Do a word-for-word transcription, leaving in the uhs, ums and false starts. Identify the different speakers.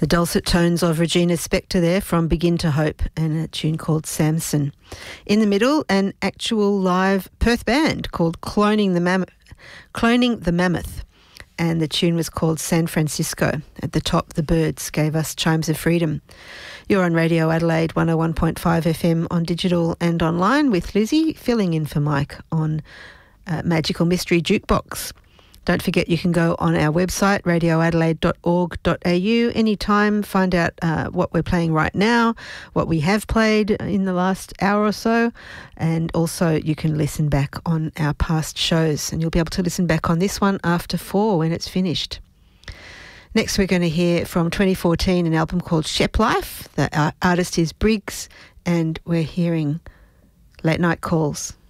Speaker 1: The dulcet tones of Regina Spektor there from Begin to Hope, and a tune called Samson. In the middle, an actual live Perth band called Cloning the Mam- Cloning the Mammoth, and the tune was called San Francisco. At the top, the Birds gave us Chimes of Freedom. You're on Radio Adelaide one oh one point five F M on digital and online with Lizzie, filling in for Mike on uh, Magical Mystery Jukebox. Don't forget you can go on our website, radio adelaide dot org dot a u, anytime, find out uh, what we're playing right now, what we have played in the last hour or so, and also you can listen back on our past shows, and you'll be able to listen back on this one after four when it's finished. Next we're going to hear from twenty fourteen an album called Shep Life. The artist is Briggs, and we're hearing Late Night Calls.